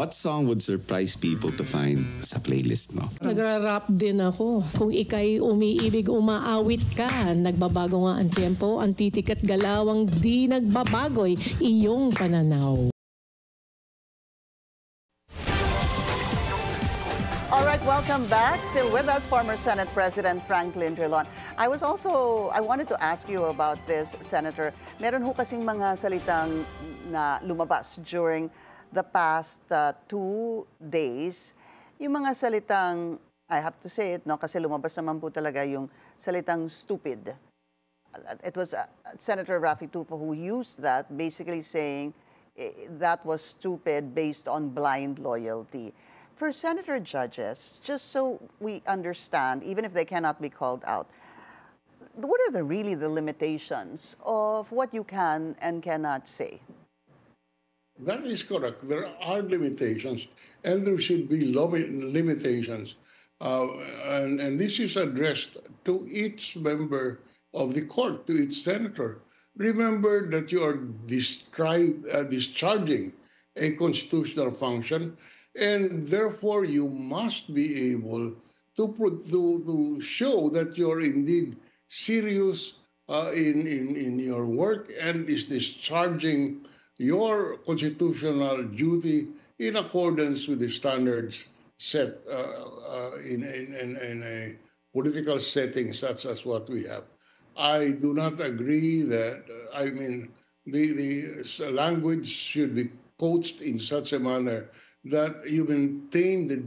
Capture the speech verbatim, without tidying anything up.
What song would surprise people to find sa playlist mo? Nagra-rap din ako. Kung ikay umiibig, umaawit ka. Nagbabago nga ang tempo, ang titik at galawang di nagbabagoy iyong pananaw. All right, welcome back. Still with us, former Senate President Franklin Drilon. I was also, I wanted to ask you about this, Senator. Meron ho kasing mga salitang na lumabas during the past uh, two days. Yung mga salitang, I have to say it, no, kasi lumabas naman po talaga yung salitang stupid. It was uh, Senator Raffy Tulfo who used that, basically saying eh, that was stupid based on blind loyalty. For senator judges, just so we understand, even if they cannot be called out, what are the really the limitations of what you can and cannot say? That is correct. There are limitations, and there should be limitations. Uh, and, and this is addressed to each member of the court, to each senator. Remember that you are distri- uh, discharging a constitutional function, and therefore you must be able to, to, to show that you're indeed serious uh, in, in, in your work and is discharging your constitutional duty in accordance with the standards set uh, uh, in, in, in, in a political setting such as what we have. I do not agree that, uh, I mean, the, the language should be coached in such a manner that you maintain the